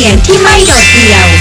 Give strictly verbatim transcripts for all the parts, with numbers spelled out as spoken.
ยงที่ไม่โดดเดี่ยว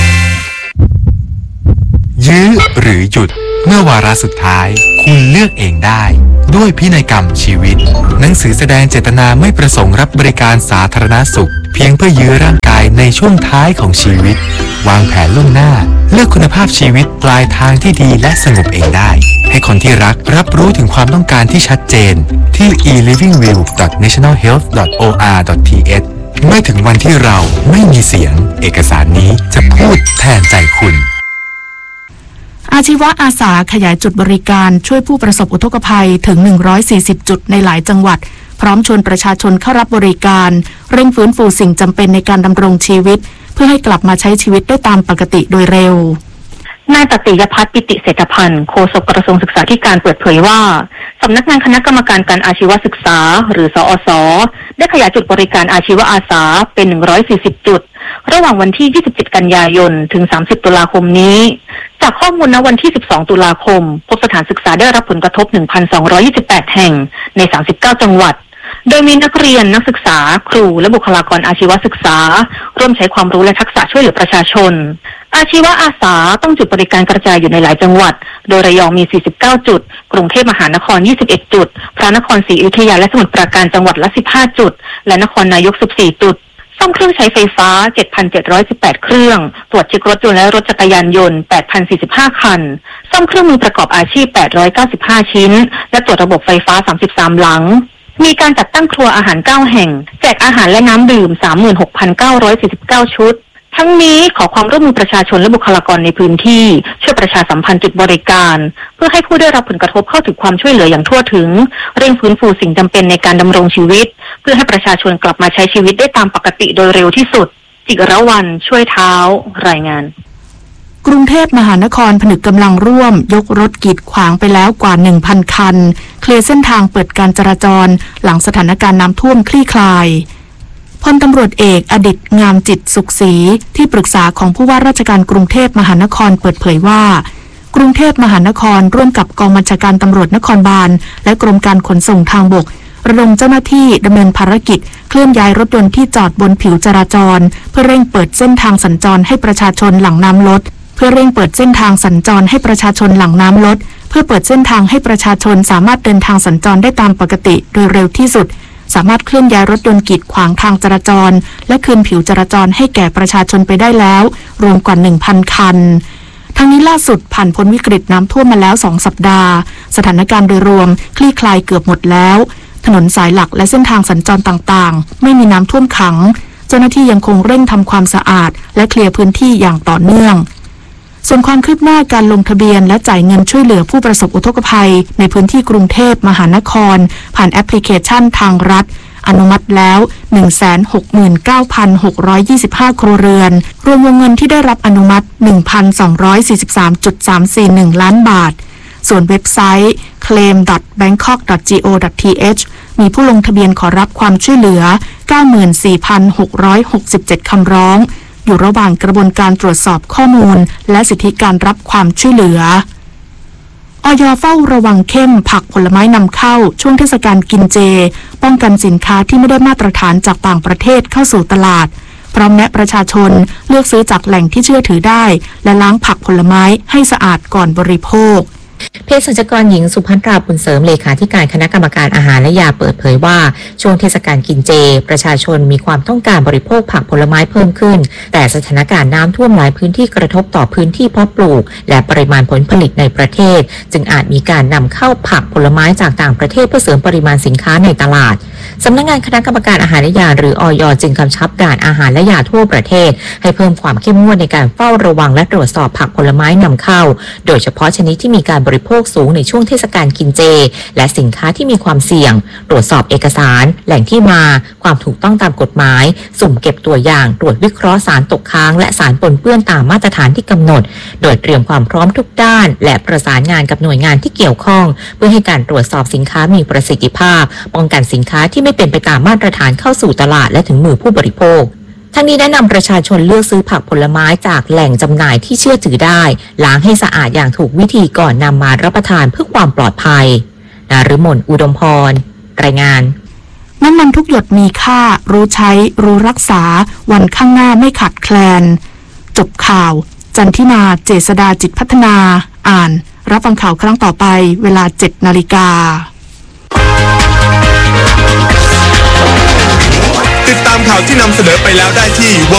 ยื้อหรือหยุดเมื่อวาระสุดท้ายคุณเลือกเองได้ด้วยพินัยกรรมชีวิตหนังสือแสดงเจตนาไม่ประสงค์รับบริการสาธารณสุขเพียงเพื่อยื้อร่างกายในช่วงท้ายของชีวิตวางแผนล่วงหน้าเลือกคุณภาพชีวิตปลายทางที่ดีและสงบเองได้ให้คนที่รักรับรู้ถึงความต้องการที่ชัดเจนที่ อี ลิฟวิ่ง วิล ดอท เนชั่นแนล เฮลท์ ดอท โอ อาร์ ดอท ที เอช เมื่อถึงวันที่เราไม่มีเสียงเอกสารนี้จะพูดแทนใจคุณอาชีวะอาสาขยายจุดบริการช่วยผู้ประสบอุทกภัยถึงหนึ่งร้อยสี่สิบจุดในหลายจังหวัดพร้อมชวนประชาชนเข้ารับบริการเร่งฟื้นฟูสิ่งจำเป็นในการดำรงชีวิตเพื่อให้กลับมาใช้ชีวิตได้ตามปกติโดยเร็วนายตติยพัฒน์ปิติเศรษฐพันธ์โฆษกกระทรวงศึกษาธิการเปิดเผยว่าสำนักงานคณะกรรมการการอาชีวศึกษาหรือสอสได้ขยายจุดบริการอาชีวอาสาเป็นหนึ่งร้อยสี่สิบจุดระหว่างวันที่ยี่สิบเจ็ดกันยายนถึงสามสิบตุลาคมนี้จากข้อมูลณวันที่สิบสองตุลาคมพบสถานศึกษาได้รับผลกระทบ หนึ่งพันสองร้อยยี่สิบแปด แห่งในสามสิบเก้าจังหวัดโดยมีนักเรียนนักศึกษาครูและบุคลากรอาชีวศึกษาร่วมใช้ความรู้และทักษะช่วยเหลือประชาชนอาชีวะอาสาต้องจุดบริการกระจายอยู่ในหลายจังหวัดโดยระยองมีสี่สิบเก้าจุดกรุงเทพมหานครยี่สิบเอ็ดจุดพระนครศรีอยุธยาและสมุทรปราการจังหวัดละสิบห้าจุดและนครนายกสิบสี่จุดซ่อมเครื่องใช้ไฟฟ้า เจ็ดพันเจ็ดร้อยสิบแปด เครื่องตรวจเช็ครถยนต์และรถจักรยานยนต์ แปดพันสี่สิบห้า คันซ่อมเครื่องมือประกอบอาชีพแปดร้อยเก้าสิบห้าชิ้นและตรวจระบบไฟฟ้าสามสิบสามหลังมีการจัดตั้งครัวอาหารเก้าแห่งแจกอาหารและน้ำดื่ม สามหมื่นหกพันเก้าร้อยสี่สิบเก้า ชุดทั้งนี้ขอความร่วมมือประชาชนและบุคลากรในพื้นที่ช่วยประชาสัมพันธ์จุดบริการเพื่อให้ผู้ได้รับผลกระทบเข้าถึงความช่วยเหลืออย่างทั่วถึงเร่งฟื้นฟูสิ่งจำเป็นในการดำรงชีวิตเพื่อให้ประชาชนกลับมาใช้ชีวิตได้ตามปกติโดยเร็วที่สุดจิรวรรณช่วยเท้ารายงานกรุงเทพมหานครผนึกกำลังร่วมยกรถกีดขวางไปแล้วกว่า หนึ่งพัน คันเคลียร์เส้นทางเปิดการจราจรหลังสถานการณ์น้ำท่วมคลี่คลายพลตำรวจเอกอดิษฐ์งามจิตสุขศรีที่ปรึกษาของผู้ว่าราชการกรุงเทพมหานครเปิดเผยว่ากรุงเทพมหานครร่วมกับกองบัญชาการตำรวจนครบาลและกรมการขนส่งทางบกระดมเจ้าหน้าที่ดำเนินภารกิจเคลื่อนย้ายรถยนต์ที่จอดบนผิวจราจรเพื่อเร่งเปิดเส้นทางสัญจรให้ประชาชนหลังน้ำลดเพื่อเร่งเปิดเส้นทางสัญจรให้ประชาชนหลังน้ำลดเพื่อเปิดเส้นทางให้ประชาชนสามารถเดินทางสัญจรได้ตามปกติโดยเร็วที่สุดสามารถเคลื่อนย้ายรถยนต์กีดขวางทางจราจรและคืนผิวจราจรให้แก่ประชาชนไปได้แล้วรวมกว่า หนึ่งพัน คันทั้งนี้ล่าสุดผ่านพ้นวิกฤตน้ำท่วมมาแล้วสองสัปดาห์สถานการณ์โดยรวมคลี่คลายเกือบหมดแล้วถนนสายหลักและเส้นทางสัญจรต่างๆไม่มีน้ำท่วมขังเจ้าหน้าที่ยังคงเร่งทำความสะอาดและเคลียร์พื้นที่อย่างต่อเนื่องส่วนความคืบหน้าการลงทะเบียนและจ่ายเงินช่วยเหลือผู้ประสบอุทกภัยในพื้นที่กรุงเทพมหานครผ่านแอปพลิเคชันทางรัฐอนุมัติแล้ว หนึ่งแสนหกหมื่นเก้าพันหกร้อยยี่สิบห้า ครัวเรือนรวมวงเงินที่ได้รับอนุมัติ หนึ่งพันสองร้อยสี่สิบสามจุดสามสี่หนึ่ง ล้านบาทส่วนเว็บไซต์ เคลม ดอท แบงคอก ดอท จี โอ ดอท ที เอช มีผู้ลงทะเบียนขอรับความช่วยเหลือ เก้าหมื่นสี่พันหกร้อยหกสิบเจ็ด คำร้องอยู่ระหว่างกระบวนการตรวจสอบข้อมูลและสิทธิการรับความช่วยเหลืออย.เฝ้าระวังเข้มผักผลไม้นำเข้าช่วงเทศกาลกินเจป้องกันสินค้าที่ไม่ได้มาตรฐานจากต่างประเทศเข้าสู่ตลาดพร้อมแนะประชาชนเลือกซื้อจากแหล่งที่เชื่อถือได้และล้างผักผลไม้ให้สะอาดก่อนบริโภคเภสัชกรหญิงสุภัทราบุญเสริมเลขาธิการคณะกรรมการอาหารและยาเปิดเผยว่าช่วงเทศกาลกินเจประชาชนมีความต้องการบริโภคผักผลไม้เพิ่มขึ้นแต่สถานการณ์น้ำท่วมหลายพื้นที่กระทบต่อพื้นที่เพาะปลูกและปริมาณผลผลิตในประเทศจึงอาจมีการนำเข้าผักผลไม้จากต่างประเทศเพื่อเสริมปริมาณสินค้าในตลาดสำนักงานคณะกรรมการอาหารและยาหรืออย.จึงกำชับด่านอาหารและยาทั่วประเทศให้เพิ่มความเข้มงวดในการเฝ้าระวังและตรวจสอบผักผลไม้นำเข้าโดยเฉพาะชนิดที่มีการบริโภคสูงในช่วงเทศกาลกินเจและสินค้าที่มีความเสี่ยงตรวจสอบเอกสารแหล่งที่มาความถูกต้องตามกฎหมายสุ่มเก็บตัวอย่างตรวจวิเคราะห์สารตกค้างและสารปนเปื้อนตามมาตรฐานที่กำหนดโดยเตรียมความพร้อมทุกด้านและประสานงานกับหน่วยงานที่เกี่ยวข้องเพื่อให้การตรวจสอบสินค้ามีประสิทธิภาพป้องกันสินค้าที่ไม่เป็นไปตามมาตรฐานเข้าสู่ตลาดและถึงมือผู้บริโภคทั้งนี้แนะนำประชาชนเลือกซื้อผักผลไม้จากแหล่งจำหน่ายที่เชื่อถือได้ล้างให้สะอาดอย่างถูกวิธีก่อนนำมารับประทานเพื่อความปลอดภัยนฤมลอุดมพรรายงานน้ำมันทุกหยดมีค่ารู้ใช้รู้รักษาวันข้างหน้าไม่ขาดแคลนจบข่าวจันทิมาเจษฎาจิตพัฒนาอ่านรับฟังข่าวครั้งต่อไปเวลาเจ็ดนาฬิกาติดตามข่าวที่นำเสนอไปแล้วได้ที่ ดับเบิ